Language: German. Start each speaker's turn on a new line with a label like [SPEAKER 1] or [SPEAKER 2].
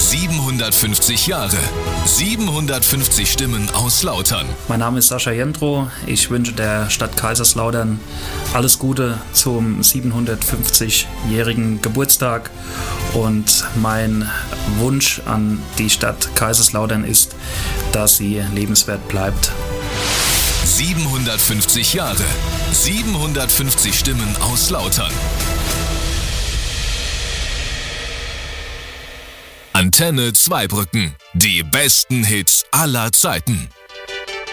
[SPEAKER 1] 750 Jahre, 750 Stimmen aus Lautern.
[SPEAKER 2] Mein Name ist Sascha Jendro. Ich wünsche der Stadt Kaiserslautern alles Gute zum 750-jährigen Geburtstag. Und mein Wunsch an die Stadt Kaiserslautern ist, dass sie lebenswert bleibt.
[SPEAKER 1] 750 Jahre, 750 Stimmen aus Lautern. Antenne Zweibrücken. Die besten Hits aller Zeiten.